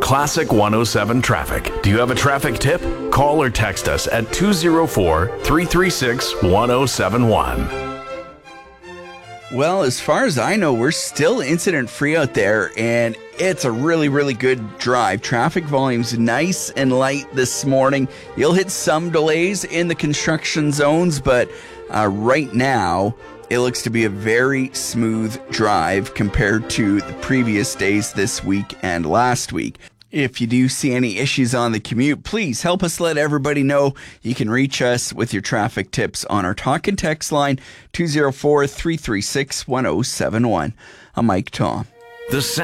Classic 107 Traffic. Do you have a traffic tip? Call or text us at 204-336-1071. Well, as far as I know, we're still incident-free out there, and it's a really, really good drive. Traffic volume's nice and light this morning. You'll hit some delays in the construction zones, but right now, it looks to be a very smooth drive compared to the previous days this week and last week. If you do see any issues on the commute, please help us let everybody know. You can reach us with your traffic tips on our talk and text line, 204-336-1071. I'm Mike Tom. The